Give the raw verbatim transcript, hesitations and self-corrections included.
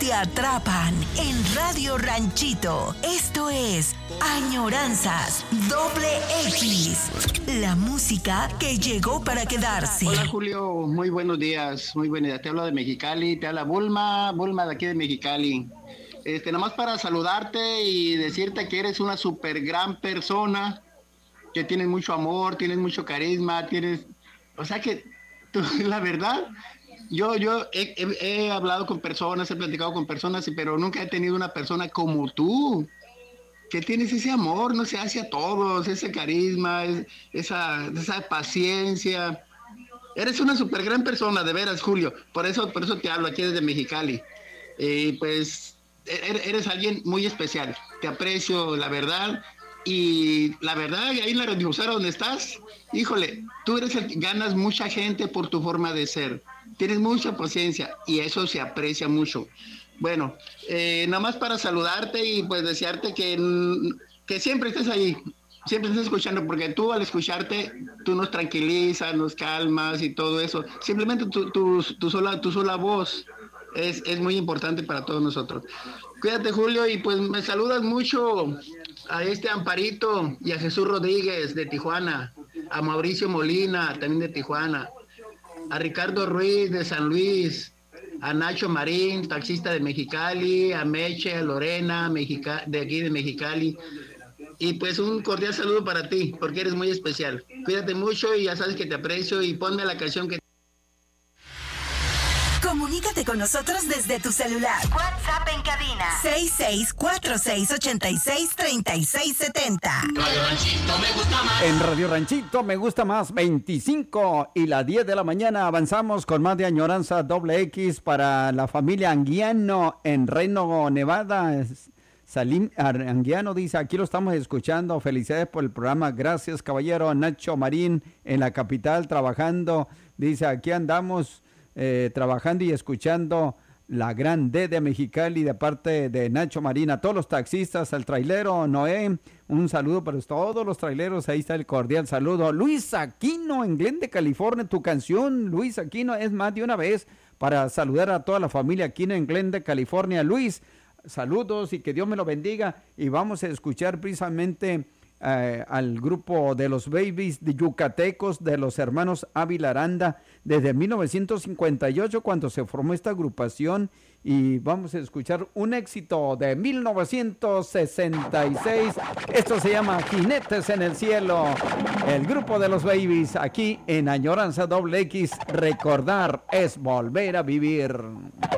te atrapan en Radio Ranchito. Esto es Añoranzas Doble X, la música que llegó para quedarse. Hola Julio, muy buenos días, muy buenos días. Te hablo de Mexicali, te habla Bulma, Bulma de aquí de Mexicali. Este, nomás para saludarte y decirte que eres una súper gran persona, que tienes mucho amor, tienes mucho carisma, tienes... O sea que, tú, la verdad, yo, yo he, he, he hablado con personas, he platicado con personas, pero nunca he tenido una persona como tú, que tienes ese amor, no se hace a todos, ese carisma, esa, esa paciencia. Eres una súper gran persona, de veras, Julio. Por eso, por eso te hablo aquí desde Mexicali. Y eh, pues... Eres alguien muy especial, te aprecio, la verdad, y la verdad, ahí en la radiodifusora donde estás, híjole, tú eres el que ganas mucha gente por tu forma de ser, tienes mucha paciencia y eso se aprecia mucho. Bueno, eh, nada más para saludarte y pues desearte que, que siempre estés ahí, siempre estés escuchando, porque tú al escucharte, tú nos tranquilizas, nos calmas y todo eso, simplemente tu, tu, tu, sola, tu sola voz. Es, es muy importante para todos nosotros. Cuídate, Julio, y pues me saludas mucho a este Amparito y a Jesús Rodríguez de Tijuana, a Mauricio Molina, también de Tijuana, a Ricardo Ruiz de San Luis, a Nacho Marín, taxista de Mexicali, a Meche, a Lorena, Mexica, de aquí de Mexicali. Y pues un cordial saludo para ti, porque eres muy especial. Cuídate mucho y ya sabes que te aprecio y ponme la canción que... Comunícate con nosotros desde tu celular. WhatsApp en cabina seis seis cuatro seis ocho seis tres seis siete cero. Radio Ranchito me gusta más. En Radio Ranchito me gusta más, veinticinco y las diez de la mañana avanzamos con más de Añoranza Doble X para la familia Anguiano en Reno, Nevada. Salim Anguiano dice, aquí lo estamos escuchando, felicidades por el programa, gracias caballero. Nacho Marín en la capital trabajando, dice, aquí andamos Eh, trabajando y escuchando la gran D de Mexicali de parte de Nacho Marín, a todos los taxistas, al trailero Noé, un saludo para todos los traileros, ahí está el cordial saludo. Luis Aquino en Glendale, California, tu canción, Luis Aquino, es más de una vez para saludar a toda la familia Aquino en Glendale, California. Luis, saludos y que Dios me lo bendiga, y vamos a escuchar precisamente Eh, al grupo de los Babies de Yucatecos de los hermanos Ávila Aranda desde mil novecientos cincuenta y ocho cuando se formó esta agrupación, y vamos a escuchar un éxito de mil novecientos sesenta y seis. Esto se llama Jinetes en el Cielo, el grupo de los Babies aquí en Añoranza Doble X. Recordar es volver a vivir.